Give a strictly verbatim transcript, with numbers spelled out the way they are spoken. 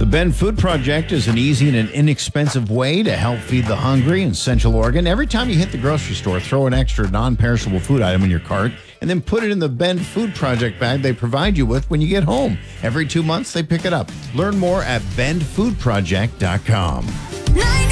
Bend Food Project is an easy and an inexpensive way to help feed the hungry in Central Oregon. Every time you hit the grocery store, throw an extra non-perishable food item in your cart and then put it in the Bend Food Project bag they provide you with when you get home. Every two months, they pick it up. Learn more at bend food project dot com.